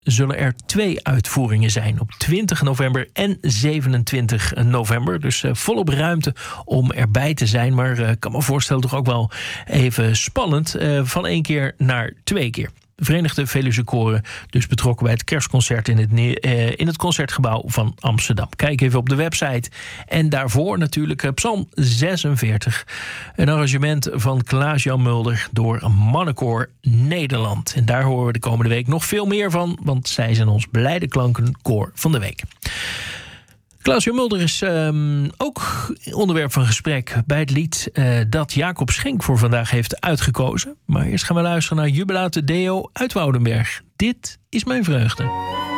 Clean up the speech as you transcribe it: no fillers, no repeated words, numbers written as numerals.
zullen er 2 uitvoeringen zijn. Op 20 november en 27 november. Dus volop ruimte om erbij te zijn. Maar ik kan me voorstellen toch ook wel even spannend. Van 1 keer naar 2 keer. De Verenigde Veluwe Koren dus betrokken bij het kerstconcert in het Concertgebouw van Amsterdam. Kijk even op de website. En daarvoor natuurlijk Psalm 46. Een arrangement van Klaas-Jan Mulder door Mannenkoor Nederland. En daar horen we de komende week nog veel meer van, want zij zijn ons Blijde Klankenkoor van de week. Klaas-Jan Mulder is ook onderwerp van gesprek bij het lied dat Jacob Schenk voor vandaag heeft uitgekozen. Maar eerst gaan we luisteren naar Jubilate Deo uit Woudenberg. Dit is mijn vreugde.